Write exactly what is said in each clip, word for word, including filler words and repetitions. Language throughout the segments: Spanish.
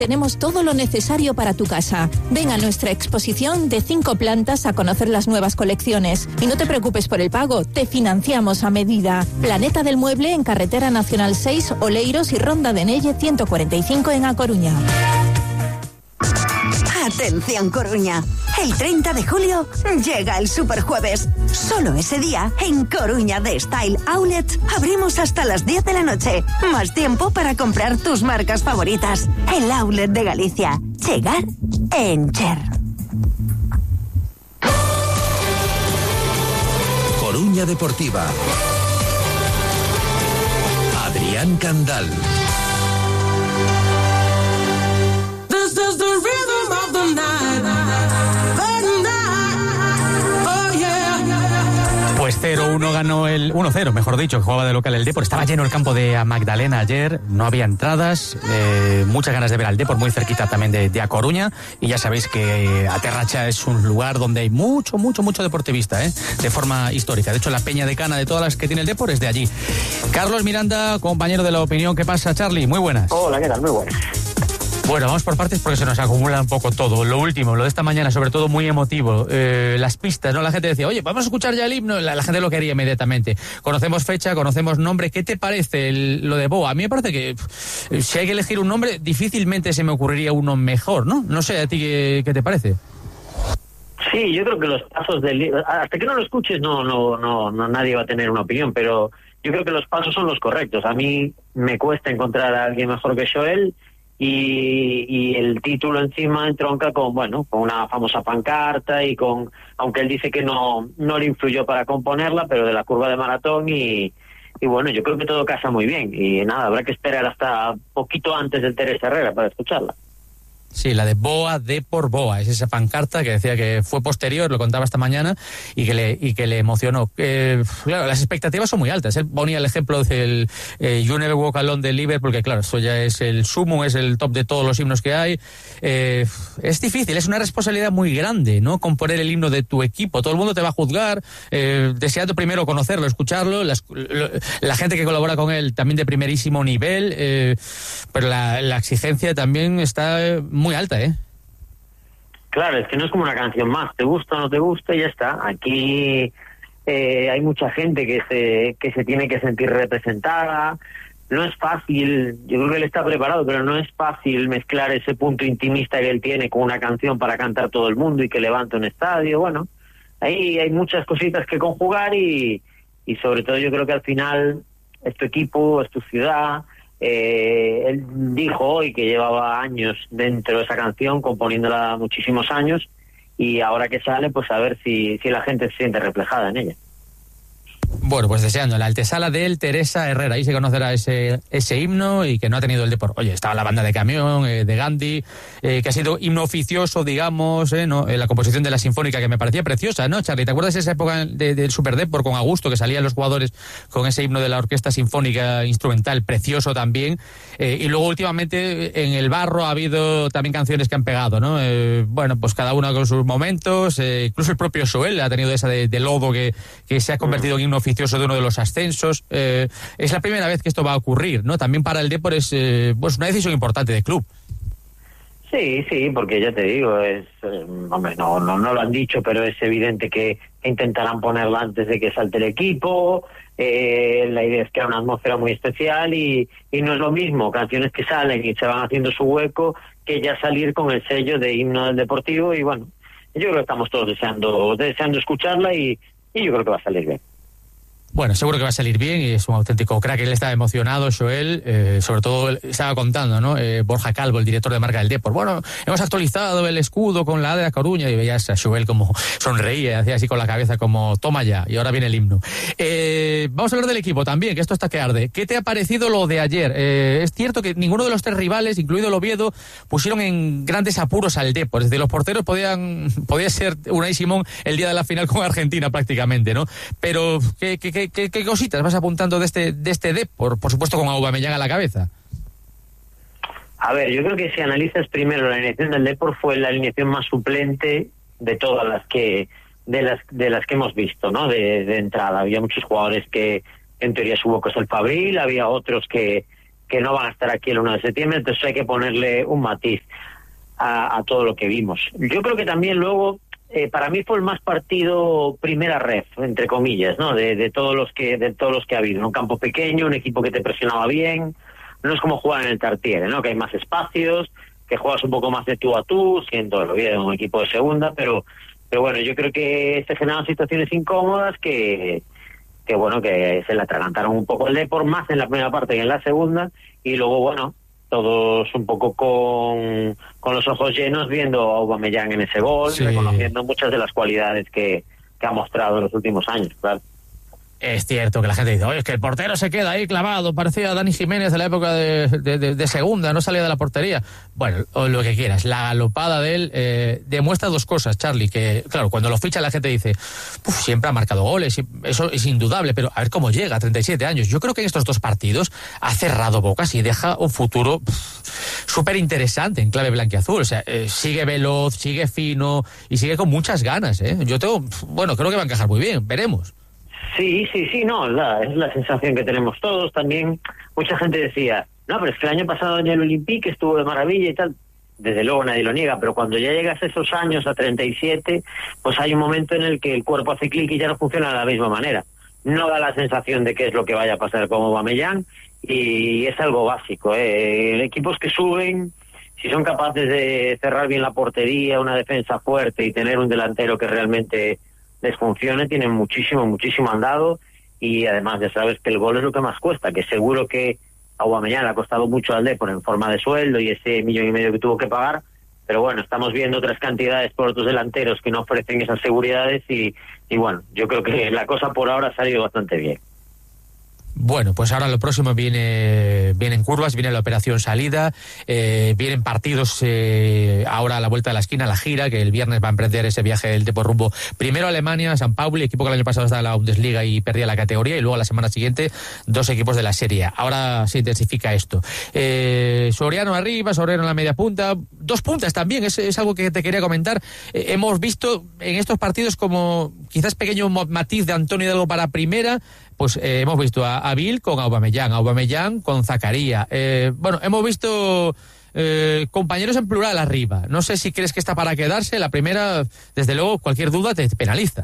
Tenemos todo lo necesario para tu casa. Ven a nuestra exposición de cinco plantas a conocer las nuevas colecciones. Y no te preocupes por el pago, te financiamos a medida. Planeta del Mueble en Carretera Nacional seis, Oleiros y Ronda de Nelle ciento cuarenta y cinco en A Coruña. Atención Coruña, el treinta de julio llega el Superjueves. Solo ese día, en Coruña de Style Outlet, abrimos hasta las diez de la noche. Más tiempo para comprar tus marcas favoritas. El Outlet de Galicia. Chegar en Cher. Coruña Deportiva. Adrián Candal. Pues cero uno ganó el uno cero, mejor dicho, que jugaba de local el Depor. Estaba lleno el campo de Magdalena ayer, no había entradas, eh, muchas ganas de ver al Depor, muy cerquita también de, de A Coruña, y ya sabéis que Aterracha es un lugar donde hay mucho, mucho, mucho deportivista, ¿eh? De forma histórica. De hecho, la peña de cana de todas las que tiene el Depor es de allí. Carlos Miranda, compañero de La Opinión. ¿Qué pasa, Charlie? Muy buenas. Hola, ¿qué tal? Muy buenas. Bueno, vamos por partes porque se nos acumula un poco todo. Lo último, lo de esta mañana, sobre todo muy emotivo. Eh, las pistas, ¿no? La gente decía, oye, vamos a escuchar ya el himno. La, la gente lo quería inmediatamente. Conocemos fecha, conocemos nombre. ¿Qué te parece el, lo de Boa? A mí me parece que pff, si hay que elegir un nombre, difícilmente se me ocurriría uno mejor, ¿no? No sé, ¿a ti qué, qué te parece? Sí, yo creo que los pasos del... Hasta que no lo escuches, no, no, no, no, nadie va a tener una opinión, pero yo creo que los pasos son los correctos. A mí me cuesta encontrar a alguien mejor que Joel. Y, y el título encima entronca con, bueno, con una famosa pancarta y con, aunque él dice que no no le influyó para componerla, pero de la curva de maratón y, y bueno, yo creo que todo casa muy bien y nada, habrá que esperar hasta poquito antes del Teresa Herrera para escucharla. Sí, la de Boa de por Boa, es esa pancarta que decía que fue posterior, lo contaba esta mañana, y que le y que le emocionó. Eh, claro, las expectativas son muy altas. Él ponía el ejemplo del eh, You Never Walk Alone de Liverpool, porque claro, esto ya es el sumo, es el top de todos los himnos que hay. Eh, es difícil, es una responsabilidad muy grande, ¿no? Componer el himno de tu equipo. Todo el mundo te va a juzgar, eh, deseando primero conocerlo, escucharlo, las, lo, la gente que colabora con él también de primerísimo nivel, eh, pero la, la exigencia también está eh, muy alta, ¿eh? Claro, es que no es como una canción más, te gusta o no te gusta y ya está. Aquí eh, hay mucha gente que se que se tiene que sentir representada. No es fácil, yo creo que él está preparado, pero no es fácil mezclar ese punto intimista que él tiene con una canción para cantar todo el mundo y que levante un estadio. Bueno, ahí hay muchas cositas que conjugar y, y sobre todo yo creo que al final es tu equipo, es tu ciudad. Eh, él dijo hoy que llevaba años dentro de esa canción, componiéndola muchísimos años, y ahora que sale, pues a ver si, si la gente se siente reflejada en ella. Bueno, pues deseando la antesala del Teresa Herrera, ahí se conocerá ese ese himno y que no ha tenido el Depor. Oye, estaba la banda de Camión, eh, de Gandhi, eh, que ha sido himno oficioso, digamos, eh, ¿no? Eh, la composición de la Sinfónica, que me parecía preciosa, ¿no, Charlie? ¿Te acuerdas de esa época del de Super Depor con Augusto, que salían los jugadores con ese himno de la Orquesta Sinfónica Instrumental, precioso también? Eh, y luego últimamente en el barro ha habido también canciones que han pegado, ¿no? Eh, bueno, pues cada una con sus momentos, eh, incluso el propio Joel ha tenido esa de, de Lodo que, que se ha convertido en himno oficioso de uno de los ascensos. Eh, es la primera vez que esto va a ocurrir, ¿no? También para el Depor es eh, pues una decisión importante de club. Sí, sí, porque ya te digo, es eh, hombre, no, no, no lo han dicho, pero es evidente que intentarán ponerla antes de que salte el equipo. Eh, la idea es que hay una atmósfera muy especial y, y no es lo mismo canciones que salen y se van haciendo su hueco que ya salir con el sello de himno del Deportivo. Y bueno, yo creo que estamos todos deseando deseando escucharla y, y yo creo que va a salir bien. Bueno, seguro que va a salir bien y es un auténtico crack. Él está emocionado, Joel, eh, sobre todo estaba contando, ¿no? Eh, Borja Calvo, el director de marca del Depor. Bueno, hemos actualizado el escudo con la A de A Coruña y veías a Joel como sonreía, hacía así con la cabeza como toma ya, y ahora viene el himno. Eh, vamos a hablar del equipo también, que esto está que arde. ¿Qué te ha parecido lo de ayer? Eh, es cierto que ninguno de los tres rivales, incluido el Oviedo, pusieron en grandes apuros al Depor. Desde los porteros podían podía ser Unai Simón el día de la final con Argentina prácticamente, ¿no? Pero ¿qué, qué, qué ¿Qué, qué cositas vas apuntando de este de este Depor? Por supuesto con Aubameyang a la cabeza. A ver, yo creo que si analizas primero la alineación del Depor, fue la alineación más suplente de todas las que de las de las que hemos visto, ¿no? De, de entrada había muchos jugadores que en teoría su hueco es el Fabril, había otros que que no van a estar aquí el uno de septiembre, entonces hay que ponerle un matiz a, a todo lo que vimos. Yo creo que también luego, eh, para mí fue el más partido primera ref, entre comillas, ¿no? De, de todos los que de todos los que ha habido. Un campo pequeño, un equipo que te presionaba bien, no es como jugar en el Tartiere, ¿no? Que hay más espacios, que juegas un poco más de tú a tú, siendo lo bien un equipo de segunda, pero pero bueno, yo creo que se generaron situaciones incómodas que que bueno, que se le atragantaron un poco el Depor, más en la primera parte que en la segunda, y luego, bueno, todos un poco con, con los ojos llenos viendo a Aubameyang en ese gol, sí, reconociendo muchas de las cualidades que, que ha mostrado en los últimos años, claro. Es cierto que la gente dice, oye, es que el portero se queda ahí clavado, parecía Dani Jiménez de la época de, de, de, de segunda, no salía de la portería. Bueno, o lo que quieras, la galopada de él eh, demuestra dos cosas, Charlie, que claro, cuando lo ficha la gente dice, siempre ha marcado goles, eso es indudable, pero a ver cómo llega, a treinta y siete años. Yo creo que en estos dos partidos ha cerrado bocas y deja un futuro súper interesante en clave blanquiazul. O sea, eh, sigue veloz, sigue fino y sigue con muchas ganas, ¿eh? Yo tengo, bueno, creo que va a encajar muy bien, veremos. Sí, sí, sí, no, la, es la sensación que tenemos todos. También mucha gente decía, no, pero es que el año pasado en el Olympique estuvo de maravilla y tal. Desde luego nadie lo niega, pero cuando ya llegas a esos años, a treinta y siete, pues hay un momento en el que el cuerpo hace clic y ya no funciona de la misma manera. No da la sensación de qué es lo que vaya a pasar con Aubameyang y es algo básico, ¿eh? Equipos que suben, si son capaces de cerrar bien la portería, una defensa fuerte y tener un delantero que realmente les funcione, tienen muchísimo, muchísimo andado, y además ya sabes que el gol es lo que más cuesta, que seguro que a Aubameyang le ha costado mucho al Depor en forma de sueldo y ese millón y medio que tuvo que pagar, pero bueno, estamos viendo otras cantidades por otros delanteros que no ofrecen esas seguridades y, y bueno, yo creo que la cosa por ahora ha salido bastante bien. Bueno, pues ahora lo próximo viene vienen curvas, viene la operación salida, eh, vienen partidos eh, ahora a la vuelta de la esquina, la gira, que el viernes va a emprender ese viaje del Depor rumbo primero a Alemania, San Pauli, equipo que el año pasado estaba en la Bundesliga y perdía la categoría, y luego la semana siguiente dos equipos de la Serie A. Ahora se intensifica esto. Eh, Soriano arriba, Soriano en la media punta, dos puntas también, es, es algo que te quería comentar. Eh, hemos visto en estos partidos como quizás pequeño matiz de Antonio Hidalgo para primera. Pues eh, hemos visto a, a Bill con Aubameyang, a Aubameyang con Zakaria. Eh, bueno, hemos visto eh, compañeros en plural arriba. No sé si crees que está para quedarse. La primera, desde luego, cualquier duda te penaliza.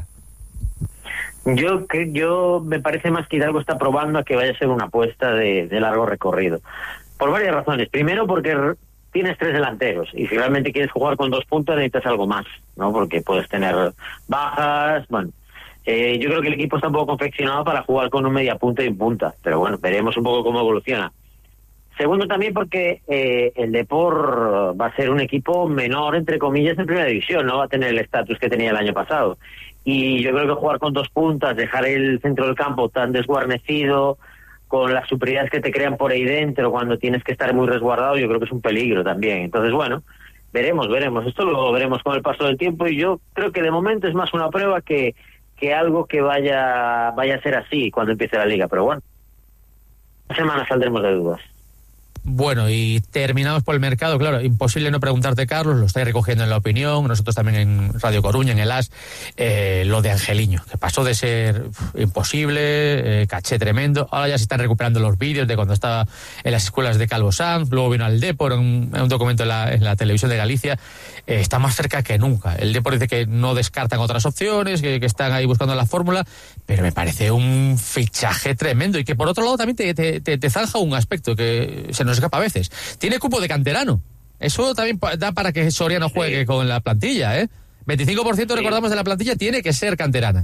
Yo que yo me parece más que Hidalgo está probando a que vaya a ser una apuesta de, de largo recorrido. Por varias razones. Primero, porque tienes tres delanteros y si realmente quieres jugar con dos puntas necesitas algo más, ¿no? Porque puedes tener bajas, bueno... Eh, yo creo que el equipo está un poco confeccionado para jugar con un media punta y un punta, pero bueno, veremos un poco cómo evoluciona. Segundo también porque eh, el Depor va a ser un equipo menor, entre comillas, en primera división, no va a tener el estatus que tenía el año pasado. Y yo creo que jugar con dos puntas, dejar el centro del campo tan desguarnecido, con las superioridades que te crean por ahí dentro cuando tienes que estar muy resguardado, yo creo que es un peligro también. Entonces, bueno, veremos, veremos. Esto lo veremos con el paso del tiempo y yo creo que de momento es más una prueba que... que algo que vaya vaya a ser así cuando empiece la liga, pero bueno, esta semana saldremos de dudas. Bueno, y terminamos por el mercado, claro, imposible no preguntarte, Carlos, lo estáis recogiendo en La Opinión, nosotros también en Radio Coruña, en el A S, eh, lo de Angeliño, que pasó de ser uf, imposible, eh, caché tremendo, ahora ya se están recuperando los vídeos de cuando estaba en las escuelas de Calvo Sanz, luego vino al Depor, en, en un documento en la, en la televisión de Galicia, eh, está más cerca que nunca. El Depor dice que no descartan otras opciones, que, que están ahí buscando la fórmula, pero me parece un fichaje tremendo y que por otro lado también te, te, te, te zanja un aspecto que se nos escapa a veces. Tiene cupo de canterano. Eso también da para que Soriano juegue sí. con la plantilla, ¿eh? veinticinco por ciento sí. recordamos de la plantilla tiene que ser canterana.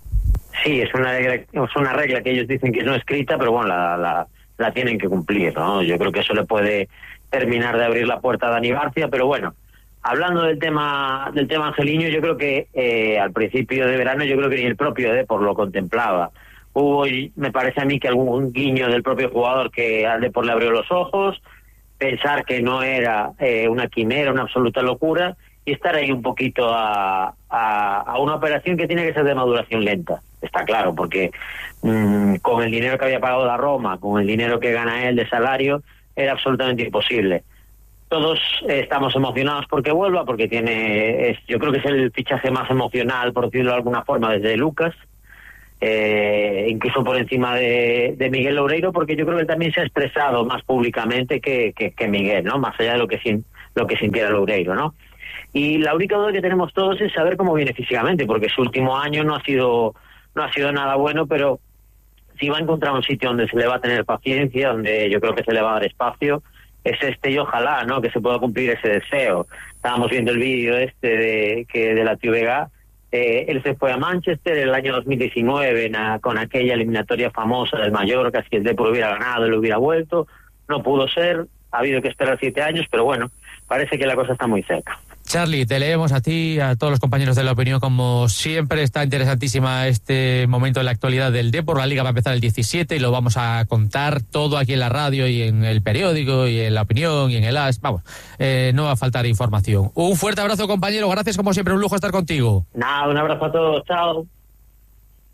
Sí, es una regla, es una regla que ellos dicen que es no escrita, pero bueno, la, la, la tienen que cumplir, ¿no? Yo creo que eso le puede terminar de abrir la puerta a Dani García, pero bueno, hablando del tema del tema Angeliño, yo creo que eh, al principio de verano yo creo que ni el propio Depor lo contemplaba. Hubo, me parece a mí, que algún guiño del propio jugador que al Depor le abrió los ojos, pensar que no era eh, una quimera, una absoluta locura, y estar ahí un poquito a, a, a una operación que tiene que ser de maduración lenta, está claro, porque mmm, con el dinero que había pagado la Roma, con el dinero que gana él de salario, era absolutamente imposible. Todos eh, estamos emocionados porque vuelva, porque tiene, es, yo creo que es el fichaje más emocional, por decirlo de alguna forma, desde Lucas. eh, incluso por encima de, de Miguel Loureiro, porque yo creo que él también se ha expresado más públicamente que, que, que Miguel, ¿no? Más allá de lo que, sin, lo que sintiera Loureiro, ¿no? Y la única duda que tenemos todos es saber cómo viene físicamente, porque su último año no ha sido no ha sido nada bueno, pero si va a encontrar un sitio donde se le va a tener paciencia, donde yo creo que se le va a dar espacio, es este, y ojalá, ¿no?, que se pueda cumplir ese deseo. Estábamos viendo el vídeo este de que de la T V G, eh, él se fue a Manchester en el año dos mil diecinueve na, con aquella eliminatoria famosa del Mallorca, si el Depor hubiera ganado, él hubiera vuelto, no pudo ser, ha habido que esperar siete años, pero bueno, parece que la cosa está muy cerca. Charly, te leemos a ti, a todos los compañeros de La Opinión, como siempre. Está interesantísima este momento en la actualidad del Depor. La Liga va a empezar el diecisiete y lo vamos a contar todo aquí en la radio y en el periódico y en La Opinión y en el A S. Vamos, eh, no va a faltar información. Un fuerte abrazo, compañero. Gracias, como siempre, un lujo estar contigo. Nada, un abrazo a todos. Chao.